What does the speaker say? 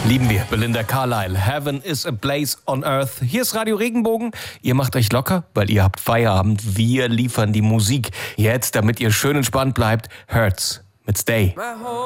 Lieben wir, Belinda Carlisle. Heaven is a place on earth. Hier ist Radio Regenbogen. Ihr macht euch locker, weil ihr habt Feierabend. Wir liefern die Musik. Jetzt, damit ihr schön entspannt bleibt, Hurts mit Stay.